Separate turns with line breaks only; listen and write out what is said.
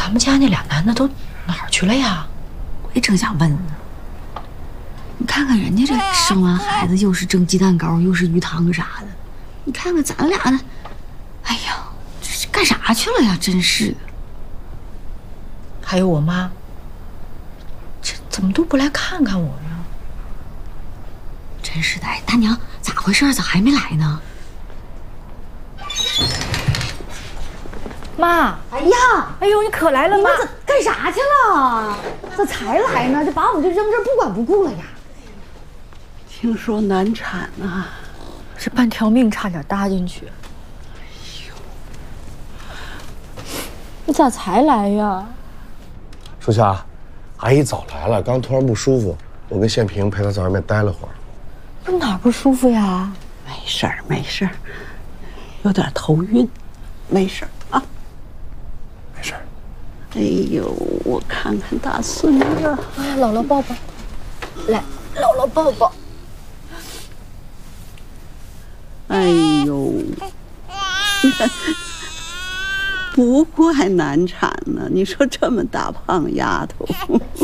咱们家那俩男的都哪儿去了呀？
我也正想问呢。你看看人家这生完孩子，又是蒸鸡蛋糕，又是鱼汤啥的，你看看咱俩呢，哎呀，这是干啥去了呀？真是的。
还有我妈，这怎么都不来看看我呀？
真是的，哎，大娘，咋回事？咋还没来呢？
妈，
哎呀，
哎呦，你可来了，妈！
你们干啥去了？咋才来呢？这把我们就扔这儿不管不顾了呀？
听说难产啊，
这半条命差点搭进去。你咋才来呀？
淑霞，阿姨早来了，刚突然不舒服，我跟宪平陪她在外面待了会儿。
这哪儿不舒服呀？
没事儿没事儿，有点头晕，没事儿啊。
没事儿。
哎呦，我看看大孙子，
啊，姥姥抱抱，来，姥姥抱抱。
哎呦，不怪难产呢。你说这么大胖丫头，